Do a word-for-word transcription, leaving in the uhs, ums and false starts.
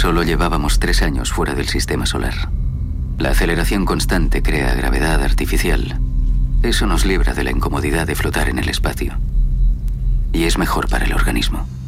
Solo llevábamos tres años fuera del sistema solar. La aceleración constante crea gravedad artificial. Eso nos libra de la incomodidad de flotar en el espacio. Y es mejor para el organismo.